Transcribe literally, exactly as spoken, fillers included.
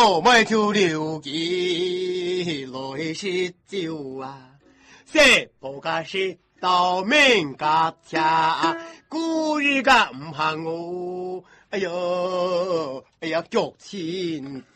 我买酒留记来是酒啊，这不噶是到命家家，故日个唔行我，哎呦，哎呀脚亲。